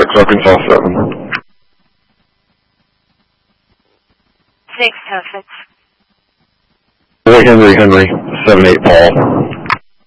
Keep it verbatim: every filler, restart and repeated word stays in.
six, Arkansas seven. six oh six. Boy Henry Henry, seven eight Paul.